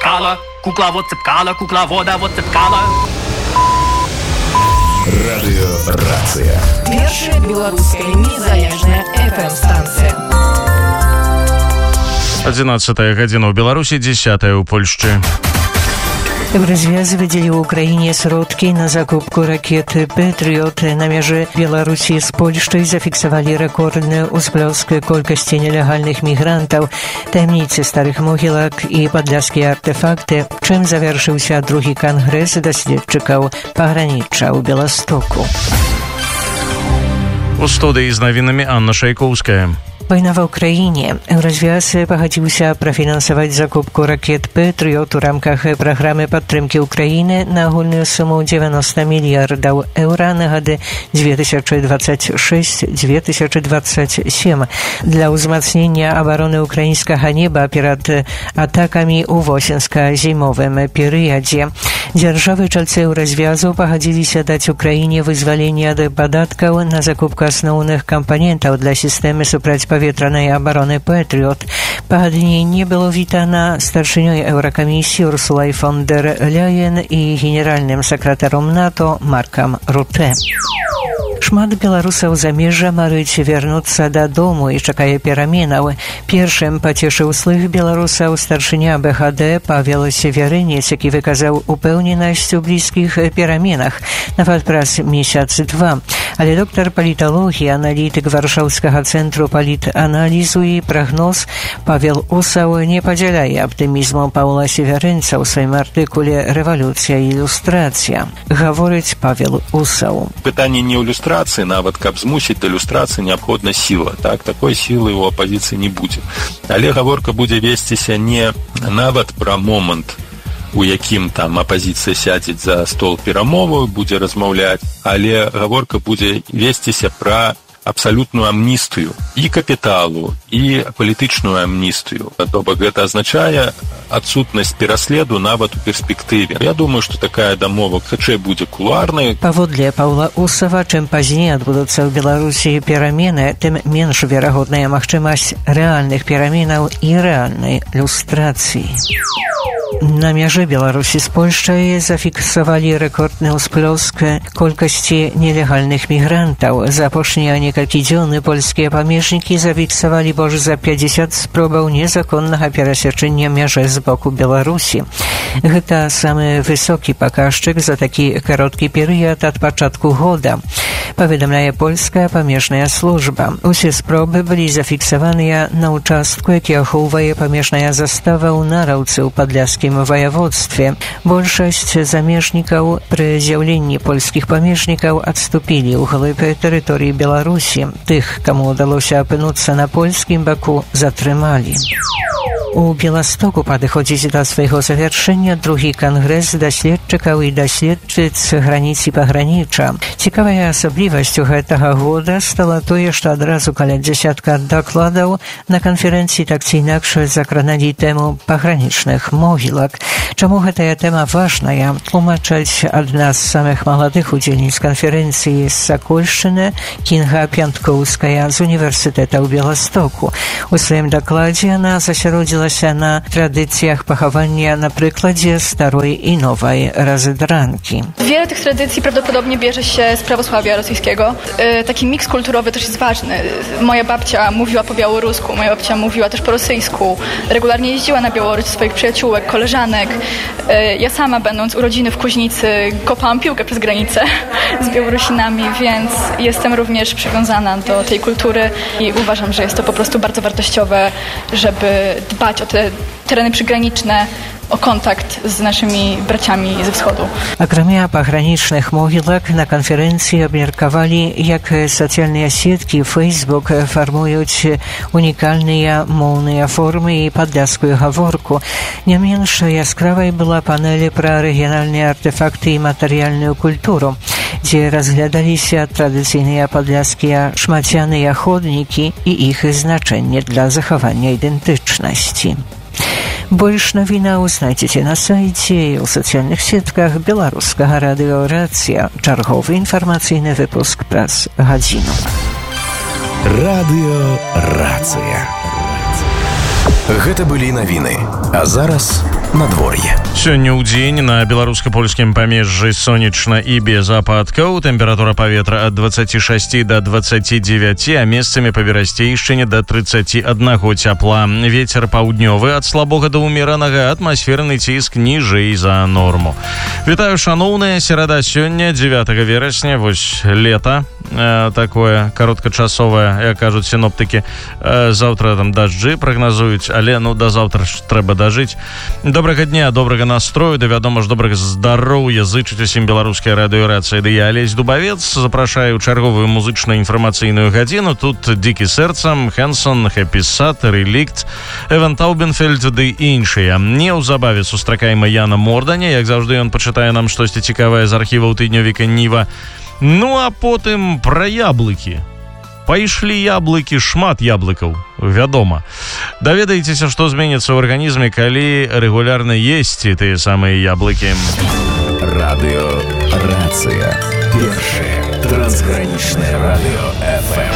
цепкала, кукловод цепкала, кукловода вот цепкала. Радиорация. Першая белорусская незалежная FM-станция. 11 гадзіна ў Беларусі, 10 у Польшчы. Развязы выделили Украине сродки на закупку ракеты «Патриот». На меже Беларуси с Польшей зафиксовали рекордную усплеск колькости нелегальных мигрантов, таємниці старых могилок и подляские артефакты, чем завершился другий конгресс доследчиков пограничья у Белостоку. У студии с новинами Анна Шайковская. Wojna w Ukrainie. Rozwias pogodził профинансовать закупку ракет «Патриот» в рамках программы поддержки Украины на огульную сумму 90 миллиардов евро на годы 2026-2027 для узмацнения обороны украинского неба перед атаками у осеньско-зимовym периоdzie. Державы чальцы развязу pogodzili дать Украине вызволение от податков на закупку основных компонентов для системы повітряної оборони «Патріот». Погодження не було вітано старшиною Еврокомісії Урсулой фон дер Ляєн і генеральним секретарем НАТО Марком Руте. Шмат беларусаў замежжа марыць вернуцца дадому і чакае пераменаў. Першым пацешыў слых беларусаў старшыня БХД Павел Северынец, які выказаў упэўненасць у блізкіх пераменах, нават праз месяц-два. Але доктар паліталогіі, аналітык Варшаўскага цэнтру палітаналізу і прагноз Павел Усаў не падзяляе аптымізму Паўла Северынца ў сваім артыкуле «Рэвалюцыя і ілюстрацыя». Гаворыць Павел Усаў. Пытанне не ілюстрацыі, нават каб змусіць да ілюстрацыі неабходна сіла. Так, такой сілы ў апазіцыі не будзе. Але гаворка будзе весціся не нават пра момант, у якім там апазіцыя сядзець за стол перамоваў, будзе размаўляць, але гаворка будзе весціся пра абсалютную амністыю і капіталу, і палітычную амністыю. То бок гэта азначае адсутнасць пераследу нават у перспектыве. Я думаю, што такая дамова хутчэй будзе кулуарнай. Паводле Паўла Усава, чым пазней адбудуцца ў Беларусі перамены, тым менш верагодная магчымасць рэальных пераменаў і рэальнай люстрацыі. На мяжы Беларусі з Польшчай зафіксавалі рэкордны ўсплёск колькасці нелегальных мігрантаў. За апошнія некалькі дзён польскія памежнікі зафіксавалі больш за 50 спробаў незаконнага перасячэння мяжы з боку Беларусі. Гэта самы высокі паказчык за такі кароткі перыяд ад пачатку года, паведамляе польская памежная служба. Усе спробы былі зафіксаваныя на участку, які ахоўвае памежная застава ў Нараўцы ў Падляскім воеводстве. Большасць замежнікаў пры з'яўленні польскіх памежнікаў адступілі ў глыб тэрыторыі Беларусі. Тых, каму ўдалося апынуцца на польскім баку, затрымалі. У Беластоку падыходзіць да свайго завяршэння другі кангрэс даследчыкаў і даследчыц граніцы пагранічча. Цікавая асаблівасцю гэтага года стала тое, што адразу каля дзясятка дакладаў на канферэнцыі так ці інакш закраналі тэму пагранічных могілак. Чаму гэтая тэма важная? Тлумачаць адна з самых маладых удзельніц канферэнцыі з Сакольшчыны Кінга Пянткоўская з універсітэта ў Беластоку. У сваім дакладзе яна засяродзілася на традыцыях пахавання на прыкладзе старой i nowej razydranki. Wiele tych tradycji prawdopodobnie bierze się z prawosławia rosyjskiego. Taki miks kulturowy też jest ważny. Moja babcia mówiła po białorusku, moja babcia mówiła też po rosyjsku. Regularnie jeździła na Białoruś do swoich przyjaciółek, koleżanek. Ja sama, będąc urodziny w Kuźnicy, kopałam piłkę przez granicę z Białorusinami, więc jestem również przywiązana do tej kultury i uważam, że jest to po prostu bardzo wartościowe, żeby dbać o te tereny przygraniczne, o kontakt z naszymi braciami ze wschodu. Акрамя пагранічных могілак на канферэнцыі абмеркавалі, як сацыяльныя сеткі Facebook фармуюць унікальныя моўныя формы і падляскую гаворку. Не менш яскравай была панель пра рэгіянальныя артефакты і матэрыяльную культуру, дзе разглядаліся традыцыйныя падляскія шмацяныя ходнікі і іх значэнне для захавання ідэнтычнасці. Больш навінаў знайдзеце на сайце і ў сацыяльных сетках беларускага радыёрацыя. Чарговы інфармацыйны выпуск праз гадзіну. Радыёрацыя. Гэта былі навіны. А зараз надвор'е. Сёння ў дзень на беларуска-польскім памежжы сонечна і без ападкаў. Тэмпература паветра ад 26 до 29, а месцамі па верасцейшчыне до 31 цяпла. Вецер паўднёвы ад слабога да ўмеранага, атмасферны ціск ніжэй за норму. Вітаю, шаноўныя, серада сёння, 9 верасня, вось лета. Такое кароткачасовае, як кажуць сіноптыкі. Заўтра там дажджы прагназуюць, але да заўтра ж трэба дажыць. Добрага дня, добрага настрою, да вядома ж, добрага здароўя зычыць усім беларускай радыёрацыі. Да я, Алесь Дубавец, запрашаю ў чарговую музычна-інфармацыйную гадзіну. Тут Дзікі сэрцам, Хэнсон, Хэппі Сад, Рэлікт, Эван Таубенфельд ды іншыя. Неўзабаве сустракаем Яна Морданя, як заўжды ён пачытае нам штосьці цікавае з архіваў тыднёвіка Ніва. Ну а потым пра яблыкі. Пайшлі яблыкі, шмат яблыкаў, вядома. Даведаецеся, што зменіцца ў арганізме, калі рэгулярна есці тыя самыя яблыкі. Радыё Рацыя. Першае трансгранічнае радыё FM.